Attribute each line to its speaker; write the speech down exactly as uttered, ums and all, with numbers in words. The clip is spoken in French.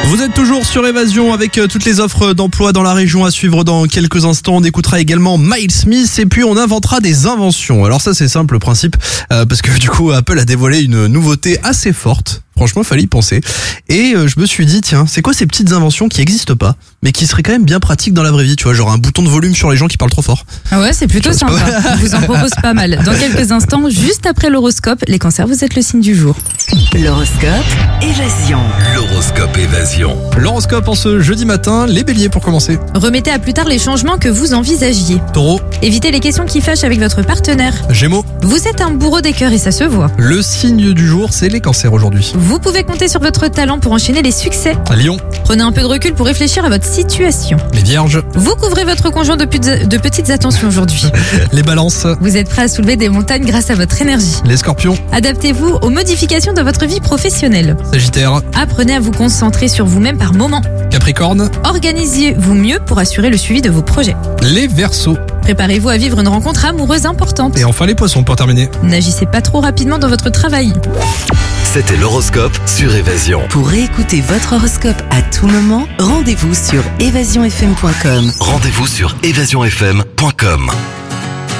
Speaker 1: Vous êtes toujours sur Évasion avec euh, toutes les offres d'emploi dans la région à suivre dans quelques instants. On écoutera également Miles Smith et puis on inventera des inventions. Alors ça c'est simple le principe euh, parce que du coup Apple a dévoilé une nouveauté assez forte. Franchement, fallait y penser. Et euh, je me suis dit, tiens, c'est quoi ces petites inventions qui n'existent pas, mais qui seraient quand même bien pratiques dans la vraie vie, tu vois, genre un bouton de volume sur les gens qui parlent trop fort.
Speaker 2: Ah ouais, c'est plutôt sympa. On vous en propose pas mal. Dans quelques instants, juste après l'horoscope, les cancers, vous êtes le signe du jour.
Speaker 3: L'horoscope Évasion.
Speaker 4: L'horoscope Évasion.
Speaker 1: L'horoscope en ce jeudi matin, les béliers pour commencer.
Speaker 2: Remettez à plus tard les changements que vous envisagiez.
Speaker 1: Taureau,
Speaker 2: Évitez les questions qui fâchent avec votre partenaire.
Speaker 1: Gémeaux,
Speaker 2: Vous êtes un bourreau des cœurs et ça se voit.
Speaker 1: le signe du jour, c'est les cancers aujourd'hui.
Speaker 2: Vous pouvez compter sur votre talent pour enchaîner les succès.
Speaker 1: Lion,
Speaker 2: Prenez un peu de recul pour réfléchir à votre situation.
Speaker 1: les vierges,
Speaker 2: Vous couvrez votre conjoint de, put- de petites attentions aujourd'hui.
Speaker 1: les balances,
Speaker 2: Vous êtes prêt à soulever des montagnes grâce à votre énergie.
Speaker 1: les scorpions,
Speaker 2: Adaptez-vous aux modifications de votre vie professionnelle.
Speaker 1: sagittaire,
Speaker 2: Apprenez à vous concentrer sur vous-même par moment.
Speaker 1: capricorne,
Speaker 2: Organisez-vous mieux pour assurer le suivi de vos projets.
Speaker 1: les verseaux.
Speaker 2: Préparez-vous à vivre une rencontre amoureuse importante.
Speaker 1: Et enfin les poissons pour terminer.
Speaker 2: N'agissez pas trop rapidement dans votre travail.
Speaker 4: C'était l'horoscope sur Évasion.
Speaker 3: Pour réécouter votre horoscope à tout moment, rendez-vous sur évasion f m point com.
Speaker 4: Rendez-vous sur évasion f m point com.